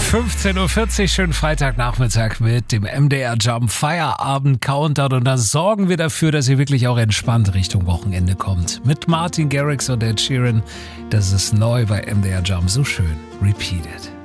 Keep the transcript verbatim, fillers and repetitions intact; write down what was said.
fünfzehn Uhr vierzig, schönen Freitagnachmittag mit dem M D R Jump Feierabend Countdown und da sorgen wir dafür, dass ihr wirklich auch entspannt Richtung Wochenende kommt. Mit Martin Garrix und Ed Sheeran, das ist neu bei M D R Jump, so schön. Repeat it.